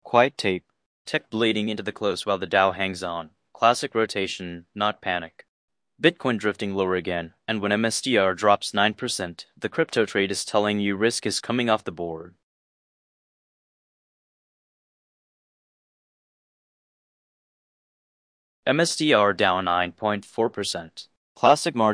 Quiet tape. Tech bleeding into the close while the Dow hangs on. Classic rotation, not panic. Bitcoin drifting lower again, and when MSTR drops 9%, the crypto trade is telling you risk is coming off the board. MSTR down 9.4%. Classic margin.